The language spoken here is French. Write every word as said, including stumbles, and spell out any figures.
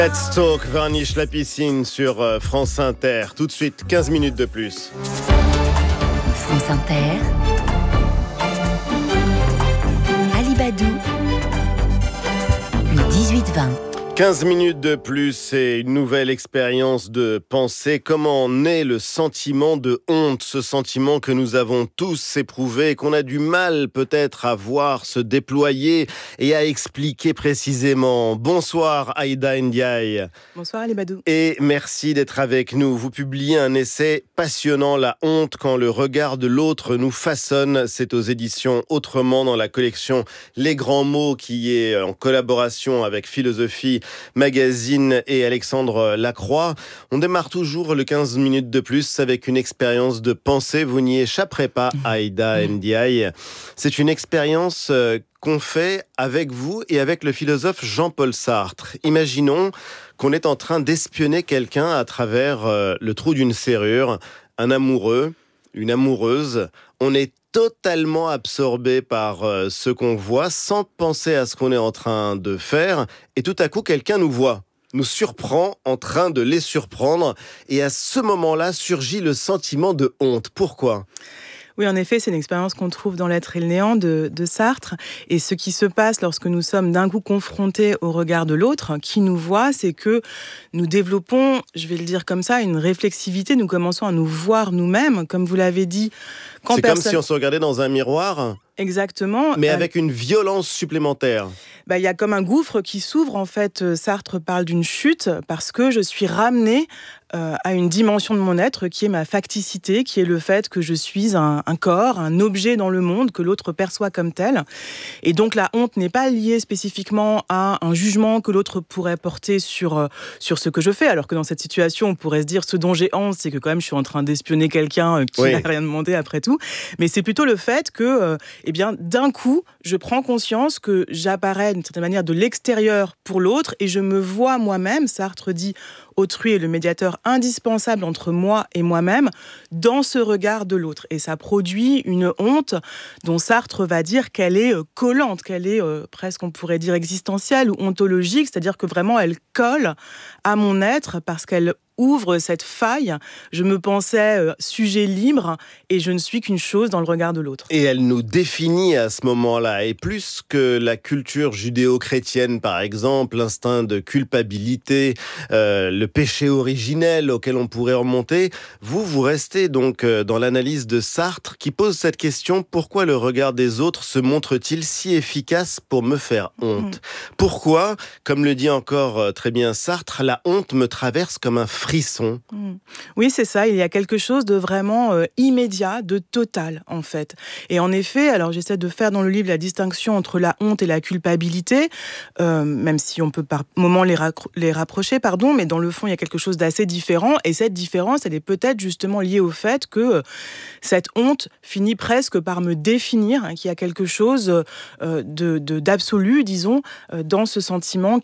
Let's Talk, Varnish la piscine sur France Inter. Tout de suite, quinze minutes de plus. France Inter. Alibadou. Le dix-huit vingt. quinze minutes de plus et une nouvelle expérience de pensée. Comment naît le sentiment de honte, ce sentiment que nous avons tous éprouvé, qu'on a du mal peut-être à voir se déployer et à expliquer précisément. Bonsoir Aïda Ndiaye. Bonsoir Alibadou. Et merci d'être avec nous. Vous publiez un essai passionnant, La honte quand le regard de l'autre nous façonne. C'est aux éditions Autrement dans la collection Les Grands Mots qui est en collaboration avec Philosophie Magazine et Alexandre Lacroix. On démarre toujours le quinze minutes de plus avec une expérience de pensée. Vous n'y échapperez pas, Aïda Ndiaye. C'est une expérience qu'on fait avec vous et avec le philosophe Jean-Paul Sartre. Imaginons qu'on est en train d'espionner quelqu'un à travers le trou d'une serrure. Un amoureux, une amoureuse. On est totalement absorbé par euh, ce qu'on voit, sans penser à ce qu'on est en train de faire. Et tout à coup, quelqu'un nous voit, nous surprend en train de les surprendre. Et à ce moment-là, surgit le sentiment de honte. Pourquoi ? Oui, en effet, c'est une expérience qu'on trouve dans L'être et le néant de, de Sartre. Et ce qui se passe lorsque nous sommes d'un coup confrontés au regard de l'autre, qui nous voit, c'est que nous développons, je vais le dire comme ça, une réflexivité. Nous commençons à nous voir nous-mêmes, comme vous l'avez dit. Quand c'est personne... comme si on se regardait dans un miroir. Exactement. Mais avec une violence supplémentaire. Bah, y a comme un gouffre qui s'ouvre. En fait, Sartre parle d'une chute parce que je suis ramenée euh, à une dimension de mon être qui est ma facticité, qui est le fait que je suis un, un corps, un objet dans le monde que l'autre perçoit comme tel. Et donc la honte n'est pas liée spécifiquement à un jugement que l'autre pourrait porter sur, euh, sur ce que je fais. Alors que dans cette situation, on pourrait se dire ce dont j'ai honte, c'est que quand même je suis en train d'espionner quelqu'un euh, qui n'a oui. rien demandé après tout. Mais c'est plutôt le fait que euh, eh bien, d'un coup, je prends conscience que j'apparais d'une certaine manière de l'extérieur pour l'autre et je me vois moi-même. Sartre dit autrui est le médiateur indispensable entre moi et moi-même dans ce regard de l'autre. Et ça produit une honte dont Sartre va dire qu'elle est collante, qu'elle est euh, presque, on pourrait dire, existentielle ou ontologique, c'est-à-dire que vraiment elle colle à mon être parce qu'elle ouvre cette faille. Je me pensais euh, sujet libre et je ne suis qu'une chose dans le regard de l'autre. Et elle nous définit à ce moment-là. Et plus que la culture judéo-chrétienne, par exemple, l'instinct de culpabilité, euh, le péché originel auquel on pourrait remonter, vous, vous restez donc euh, dans l'analyse de Sartre qui pose cette question: pourquoi le regard des autres se montre-t-il si efficace pour me faire honte ? mmh. Pourquoi, comme le dit encore euh, très bien Sartre, la honte me traverse comme un frisson. Mmh. Oui, c'est ça. Il y a quelque chose de vraiment euh, immédiat, de total, en fait. Et en effet, alors j'essaie de faire dans le livre la distinction entre la honte et la culpabilité, euh, même si on peut par moments les, raccro- les rapprocher, pardon, mais dans le fond, il y a quelque chose d'assez différent. Et cette différence, elle est peut-être justement liée au fait que euh, cette honte finit presque par me définir, hein, qu'il y a quelque chose euh, de, de, d'absolu, disons, euh, dans ce sentiment